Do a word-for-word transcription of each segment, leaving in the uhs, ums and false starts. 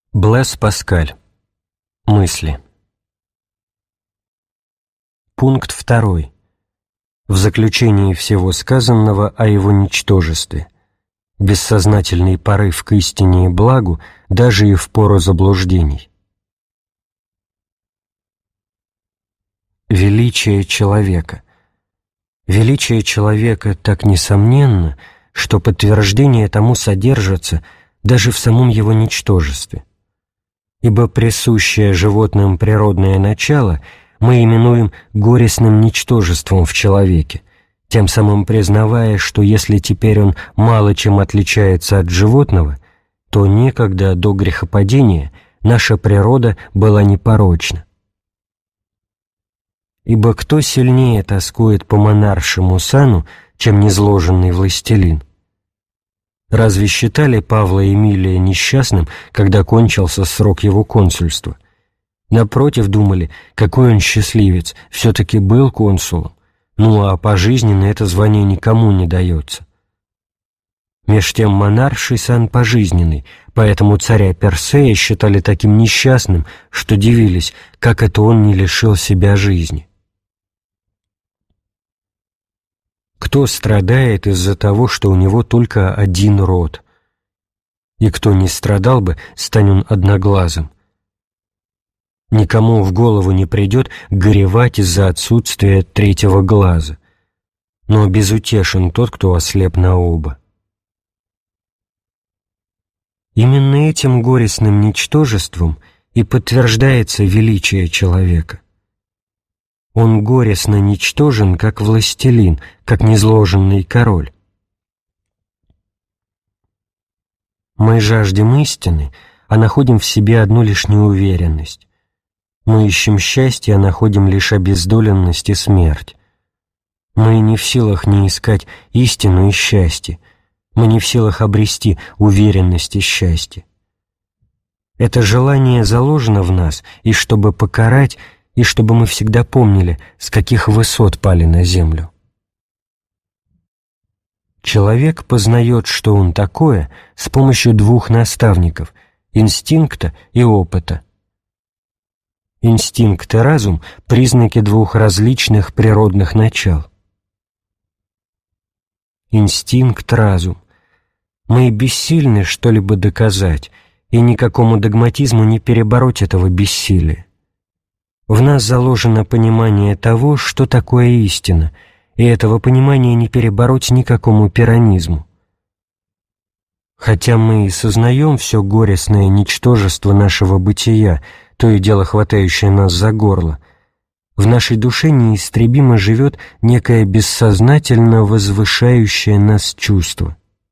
Блэс Паскаль. Мысли. Пункт второй. В заключении всего сказанного о его ничтожестве. Бессознательный порыв к истине и благу даже и в пору заблуждений. Величие человека. Величие человека так несомненно, что подтверждение тому содержится даже в самом его ничтожестве. Ибо присущее животным природное начало мы именуем горестным ничтожеством в человеке, тем самым признавая, что если теперь он мало чем отличается от животного, то некогда до грехопадения наша природа была непорочна. Ибо кто сильнее тоскует по монаршему сану, чем низложенный властелин? Разве считали Павла Эмилия несчастным, когда кончился срок его консульства? Напротив, думали, какой он счастливец, все-таки был консулом, ну а пожизненно это звание никому не дается. Меж тем монарший сан пожизненный, поэтому царя Персея считали таким несчастным, что дивились, как это он не лишил себя жизни. Кто страдает из-за того, что у него только один род? И кто не страдал бы, стань он одноглазым. Никому в голову не придет горевать из-за отсутствия третьего глаза, но безутешен тот, кто ослеп на оба. Именно этим горестным ничтожеством и подтверждается величие человека. Он горестно ничтожен, как властелин, как низложенный король. Мы жаждем истины, а находим в себе одну лишь неуверенность. Мы ищем счастья, а находим лишь обездоленность и смерть. Мы не в силах не искать истину и счастье. Мы не в силах обрести уверенность и счастье. Это желание заложено в нас, и чтобы покарать, и чтобы мы всегда помнили, с каких высот пали на землю. Человек познает, что он такое, с помощью двух наставников – инстинкта и опыта. Инстинкт и разум – признаки двух различных природных начал. Инстинкт – разум. Мы бессильны что-либо доказать, и никакому догматизму не перебороть этого бессилия. В нас заложено понимание того, что такое истина, и этого понимания не перебороть никакому пиранизму. Хотя мы и сознаем все горестное ничтожество нашего бытия, то и дело хватающее нас за горло, в нашей душе неистребимо живет некое бессознательно возвышающее нас чувство.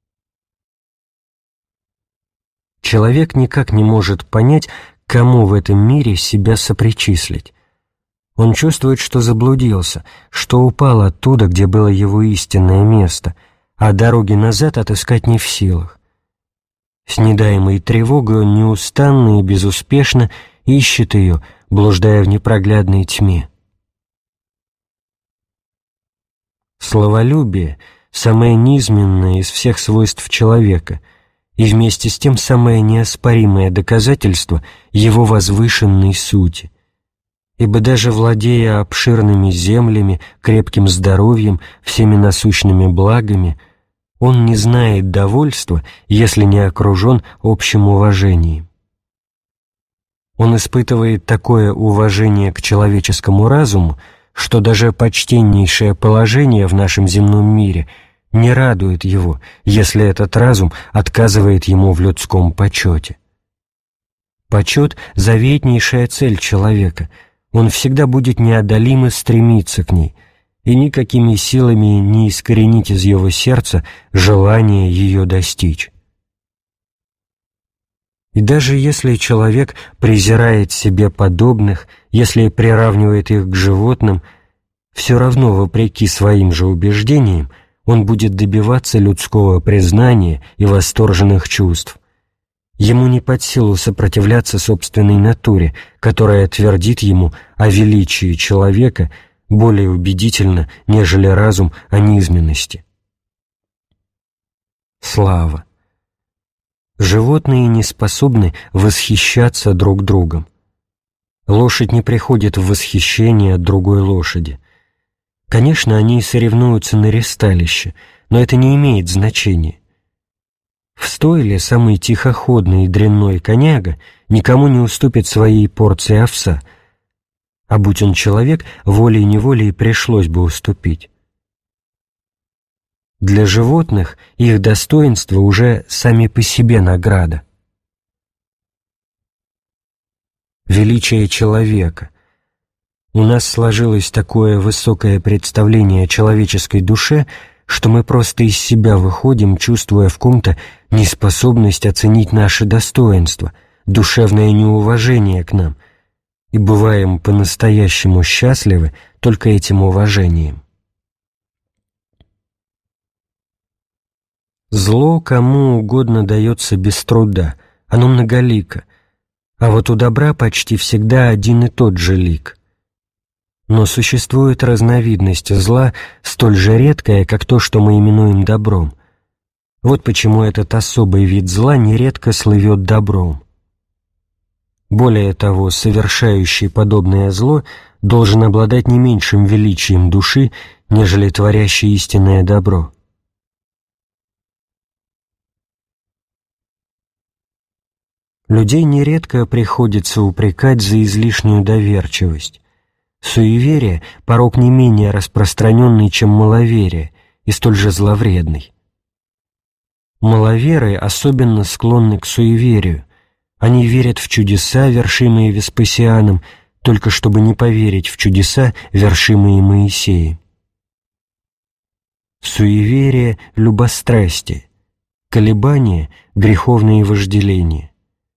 Человек никак не может понять, кому в этом мире себя сопричислить. Он чувствует, что заблудился, что упал оттуда, где было его истинное место, а дороги назад отыскать не в силах. С недаемой тревогой он неустанно и безуспешно ищет ее, блуждая в непроглядной тьме. Славолюбие — самое низменное из всех свойств человека — и вместе с тем самое неоспоримое доказательство его возвышенной сути. Ибо даже владея обширными землями, крепким здоровьем, всеми насущными благами, он не знает довольства, если не окружен общим уважением. Он испытывает такое уважение к человеческому разуму, что даже почтеннейшее положение в нашем земном мире не радует его, если этот разум отказывает ему в людском почете. Почет — заветнейшая цель человека, он всегда будет неодолимо стремиться к ней, и никакими силами не искоренить из его сердца желание ее достичь. И даже если человек презирает себе подобных, если приравнивает их к животным, все равно, вопреки своим же убеждениям, он будет добиваться людского признания и восторженных чувств. Ему не под силу сопротивляться собственной натуре, которая твердит ему о величии человека более убедительно, нежели разум о низменности. Слава! Животные не способны восхищаться друг другом. Лошадь не приходит в восхищение от другой лошади. Конечно, они соревнуются на ристалище, но это не имеет значения. В стойле самый тихоходный и дрянной коняга никому не уступит своей порции овса, а будь он человек, волей-неволей пришлось бы уступить. Для животных их достоинство уже сами по себе награда. Величие человека. У нас сложилось такое высокое представление о человеческой душе, что мы просто из себя выходим, чувствуя в ком-то неспособность оценить наши достоинства, душевное неуважение к нам, и бываем по-настоящему счастливы только этим уважением. Зло кому угодно дается без труда, оно многолико, а вот у добра почти всегда один и тот же лик. Но существует разновидность зла, столь же редкая, как то, что мы именуем добром. Вот почему этот особый вид зла нередко слывет добром. Более того, совершающий подобное зло должен обладать не меньшим величием души, нежели творящий истинное добро. Людей нередко приходится упрекать за излишнюю доверчивость. Суеверие – порок не менее распространенный, чем маловерие, и столь же зловредный. Маловеры особенно склонны к суеверию. Они верят в чудеса, вершимые Веспасианом, только чтобы не поверить в чудеса, вершимые Моисеем. Суеверие – любострастие, колебания – греховные вожделения.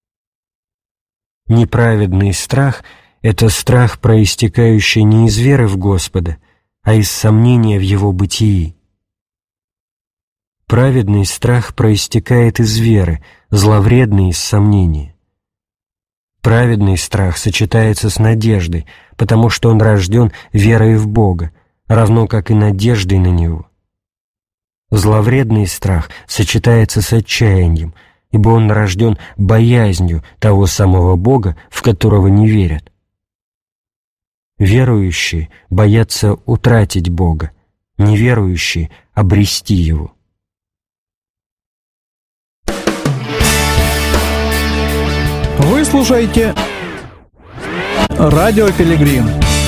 Неправедный страх – это страх, проистекающий не из веры в Господа, а из сомнения в Его бытии. Праведный страх проистекает из веры, зловредный – из сомнения. Праведный страх сочетается с надеждой, потому что он рожден верой в Бога, равно как и надеждой на Него. Зловредный страх сочетается с отчаянием, ибо он рожден боязнью того самого Бога, в которого не верят. Верующие боятся утратить Бога, неверующие — обрести Его. Вы слушаете «Радио Пилигрим».